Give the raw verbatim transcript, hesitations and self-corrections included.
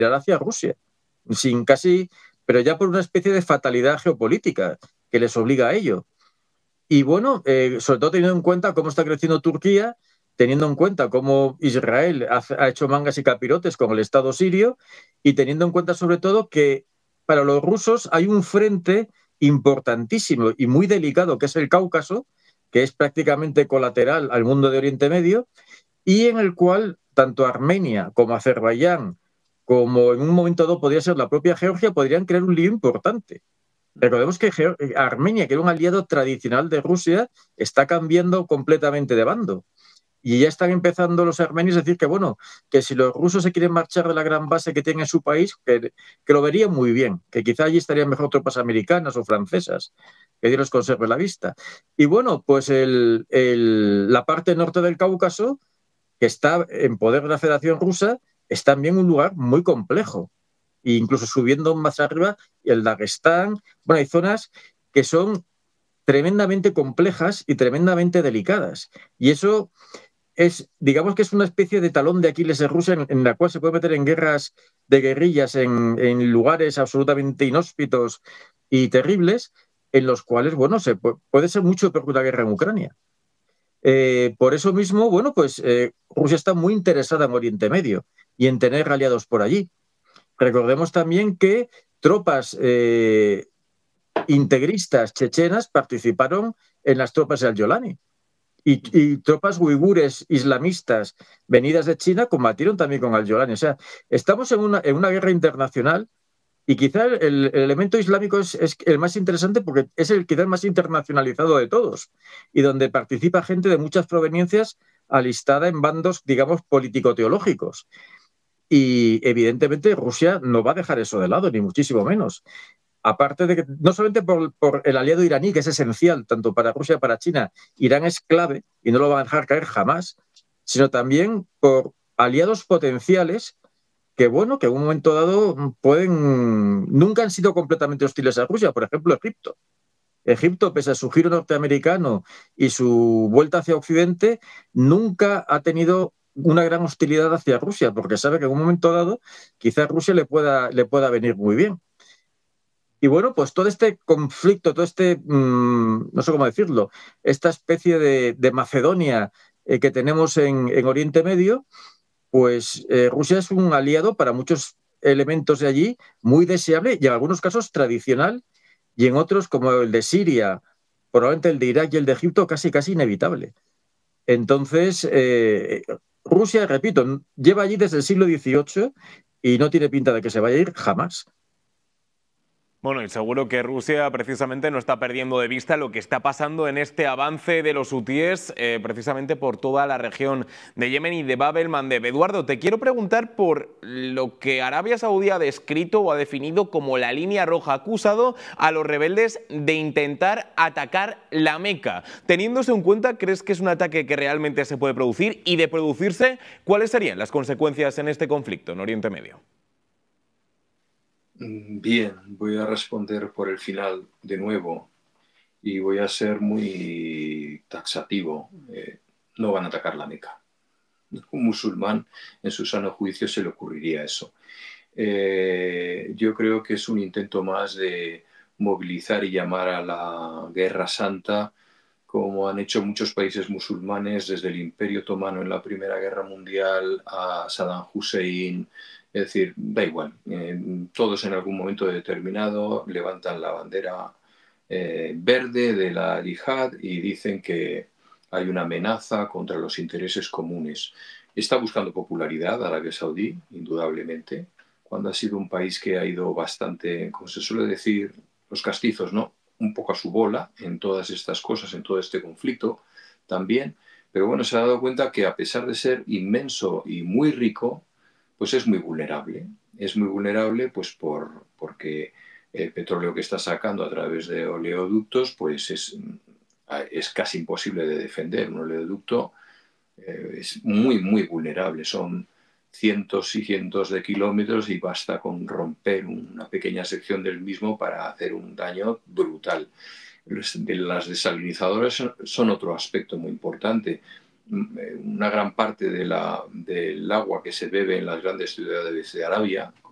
hacia Rusia, sin casi, pero ya por una especie de fatalidad geopolítica que les obliga a ello. Y bueno, eh, sobre todo teniendo en cuenta cómo está creciendo Turquía, teniendo en cuenta cómo Israel ha, ha hecho mangas y capirotes con el Estado sirio, y teniendo en cuenta sobre todo que para los rusos hay un frente importantísimo y muy delicado, que es el Cáucaso, que es prácticamente colateral al mundo de Oriente Medio, y en el cual tanto Armenia como Azerbaiyán, como en un momento dado podría ser la propia Georgia, podrían crear un lío importante. Recordemos que Armenia, que era un aliado tradicional de Rusia, está cambiando completamente de bando. Y ya están empezando los armenios a decir que, bueno, que si los rusos se quieren marchar de la gran base que tienen en su país, que, que lo verían muy bien, que quizá allí estarían mejor tropas americanas o francesas, que Dios los conserve la vista. Y bueno, pues el, el, la parte norte del Cáucaso, que está en poder de la Federación Rusa, es también un lugar muy complejo. E incluso subiendo más arriba, el Dagestán, bueno, hay zonas que son tremendamente complejas y tremendamente delicadas. Y eso es, digamos que es una especie de talón de Aquiles de Rusia en, en la cual se puede meter en guerras de guerrillas en, en lugares absolutamente inhóspitos y terribles, en los cuales, bueno, se puede, puede ser mucho peor que una guerra en Ucrania. Eh, por eso mismo, bueno, pues eh, Rusia está muy interesada en Oriente Medio y en tener aliados por allí. Recordemos también que tropas eh, integristas chechenas participaron en las tropas de Al-Jolani. Y, y tropas uigures islamistas venidas de China combatieron también con Al-Jolani. O sea, estamos en una, en una guerra internacional y quizá el, el elemento islámico es, es el más interesante porque es el quizá el más internacionalizado de todos y donde participa gente de muchas proveniencias alistada en bandos, digamos, político-teológicos. Y evidentemente Rusia no va a dejar eso de lado, ni muchísimo menos. Aparte de que, no solamente por, por el aliado iraní, que es esencial tanto para Rusia como para China, Irán es clave y no lo van a dejar caer jamás, sino también por aliados potenciales que, bueno, que en un momento dado pueden, nunca han sido completamente hostiles a Rusia. Por ejemplo, Egipto. Egipto, pese a su giro norteamericano y su vuelta hacia Occidente, nunca ha tenido una gran hostilidad hacia Rusia, porque sabe que en un momento dado quizás Rusia le pueda, le pueda venir muy bien. Y bueno, pues todo este conflicto, todo este, mmm, no sé cómo decirlo, esta especie de, de Macedonia eh, que tenemos en, en Oriente Medio, pues eh, Rusia es un aliado para muchos elementos de allí, muy deseable y en algunos casos tradicional, y en otros, como el de Siria, probablemente el de Irak y el de Egipto, casi casi inevitable. Entonces, eh, Rusia, repito, lleva allí desde el siglo dieciocho y no tiene pinta de que se vaya a ir jamás. Bueno, y seguro que Rusia precisamente no está perdiendo de vista lo que está pasando en este avance de los hutíes, eh, precisamente por toda la región de Yemen y de Bab el-Mandeb. Eduardo, te quiero preguntar por lo que Arabia Saudí ha descrito o ha definido como la línea roja. Ha acusado a los rebeldes de intentar atacar la Meca. Teniéndose en cuenta, ¿crees que es un ataque que realmente se puede producir? Y de producirse, ¿cuáles serían las consecuencias en este conflicto en Oriente Medio? Bien, voy a responder por el final de nuevo y voy a ser muy taxativo. Eh, no van a atacar la Meca. Un musulmán en su sano juicio se le ocurriría eso. Eh, yo creo que es un intento más de movilizar y llamar a la Guerra Santa, como han hecho muchos países musulmanes desde el Imperio Otomano en la Primera Guerra Mundial a Saddam Hussein. Es decir, da igual, eh, todos en algún momento determinado levantan la bandera eh, verde de la yihad y dicen que hay una amenaza contra los intereses comunes. Está buscando popularidad Arabia Saudí, indudablemente, cuando ha sido un país que ha ido bastante, como se suele decir, los castizos, ¿no? Un poco a su bola en todas estas cosas, en todo este conflicto también. Pero bueno, se ha dado cuenta que a pesar de ser inmenso y muy rico, pues es muy vulnerable. Es muy vulnerable pues por, porque el petróleo que está sacando a través de oleoductos pues es, es casi imposible de defender. Un oleoducto eh, es muy, muy vulnerable. Son cientos y cientos de kilómetros y basta con romper una pequeña sección del mismo para hacer un daño brutal. Las desalinizadoras son, son otro aspecto muy importante. Una gran parte de la, del agua que se bebe en las grandes ciudades de Arabia,